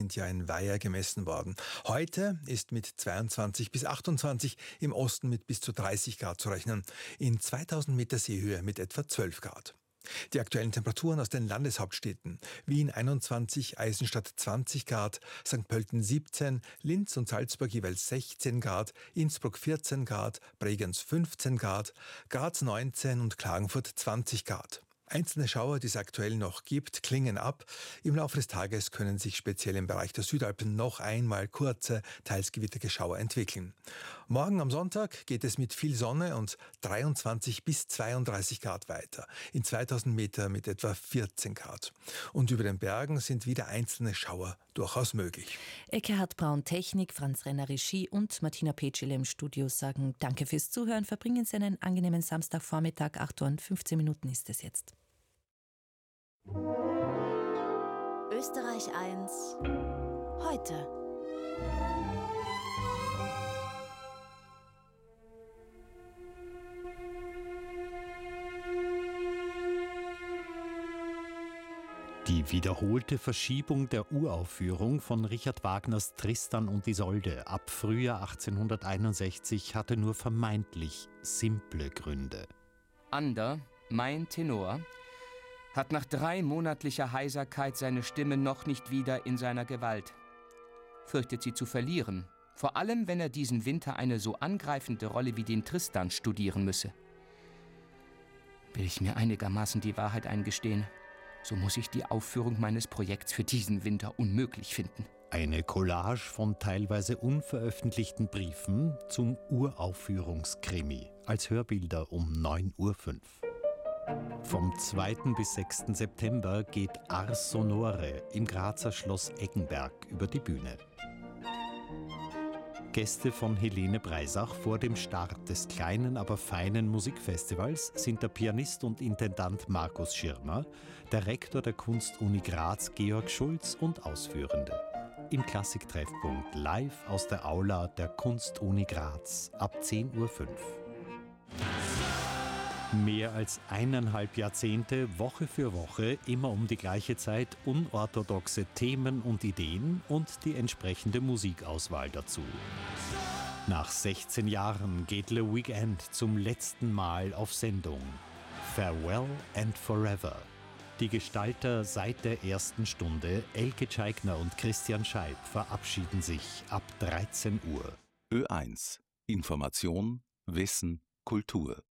Sind ja in Weiher gemessen worden. Heute ist mit 22 bis 28, im Osten mit bis zu 30 Grad zu rechnen, in 2000 Meter Seehöhe mit etwa 12 Grad. Die aktuellen Temperaturen aus den Landeshauptstädten: Wien 21, Eisenstadt 20 Grad, St. Pölten 17, Linz und Salzburg jeweils 16 Grad, Innsbruck 14 Grad, Bregenz 15 Grad, Graz 19 und Klagenfurt 20 Grad. Einzelne Schauer, die es aktuell noch gibt, klingen ab. Im Laufe des Tages können sich speziell im Bereich der Südalpen noch einmal kurze, teils gewitterige Schauer entwickeln. Morgen am Sonntag geht es mit viel Sonne und 23 bis 32 Grad weiter. In 2000 Meter mit etwa 14 Grad. Und über den Bergen sind wieder einzelne Schauer durchaus möglich. Eckehard Braun Technik, Franz Renner Regie und Martina Petschele im Studio sagen Danke fürs Zuhören. Verbringen Sie einen angenehmen Samstagvormittag. 8:15 Uhr ist es jetzt. Österreich 1 heute. Die wiederholte Verschiebung der Uraufführung von Richard Wagners Tristan und Isolde ab Frühjahr 1861 hatte nur vermeintlich simple Gründe. Ander, mein Tenor, hat nach 3 monatlicher Heiserkeit seine Stimme noch nicht wieder in seiner Gewalt. Fürchtet sie zu verlieren, vor allem wenn er diesen Winter eine so angreifende Rolle wie den Tristan studieren müsse. Will ich mir einigermaßen die Wahrheit eingestehen, so muss ich die Aufführung meines Projekts für diesen Winter unmöglich finden. Eine Collage von teilweise unveröffentlichten Briefen zum Uraufführungskrimi als Hörbilder um 9:05 Uhr. Vom 2. bis 6. September geht Ars Sonore im Grazer Schloss Eggenberg über die Bühne. Gäste von Helene Breisach vor dem Start des kleinen, aber feinen Musikfestivals sind der Pianist und Intendant Markus Schirmer, der Rektor der Kunstuni Graz Georg Schulz und Ausführende. Im Klassiktreffpunkt live aus der Aula der Kunstuni Graz ab 10:05 Uhr. Mehr als 1,5 Jahrzehnte, Woche für Woche, immer um die gleiche Zeit, unorthodoxe Themen und Ideen und die entsprechende Musikauswahl dazu. Nach 16 Jahren geht Le Weekend zum letzten Mal auf Sendung. Farewell and Forever. Die Gestalter seit der ersten Stunde, Elke Tscheigner und Christian Scheib, verabschieden sich ab 13 Uhr. Ö1. Information, Wissen, Kultur.